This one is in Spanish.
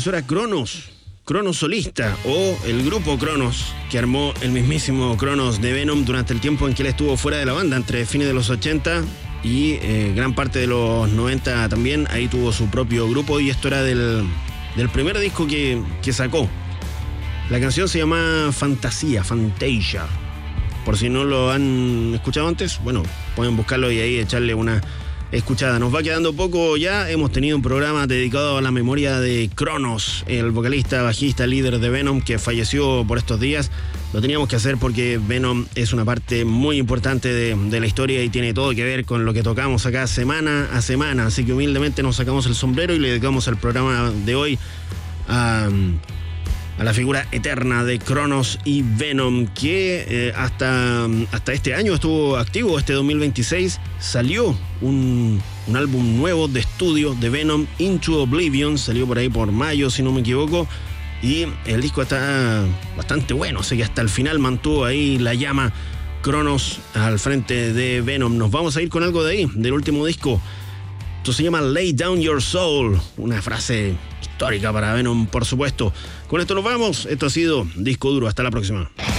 eso era Cronos solista, o el grupo Cronos, que armó el mismísimo Cronos de Venom durante el tiempo en que él estuvo fuera de la banda, entre fines de los 80 y gran parte de los 90 también. Ahí tuvo su propio grupo y esto era del primer disco que sacó. La canción se llama Fantasia. Por si no lo han escuchado antes, bueno, pueden buscarlo y ahí echarle una escuchada. Nos va quedando poco ya. Hemos tenido un programa dedicado a la memoria de Cronos, el vocalista, bajista, líder de Venom, que falleció por estos días. Lo teníamos que hacer porque Venom es una parte muy importante de la historia y tiene todo que ver con lo que tocamos acá semana a semana. Así que humildemente nos sacamos el sombrero y le dedicamos el programa de hoy a la figura eterna de Cronos y Venom, que hasta este año estuvo activo. Este 2026 salió un álbum nuevo de estudio de Venom, Into Oblivion, salió por ahí por mayo, si no me equivoco, y el disco está bastante bueno, así que hasta el final mantuvo ahí la llama Cronos al frente de Venom. Nos vamos a ir con algo de ahí, del último disco. Esto se llama Lay Down Your Soul, una frase histórica para Venom, por supuesto. Con esto nos vamos. Esto ha sido Disco Duro. Hasta la próxima.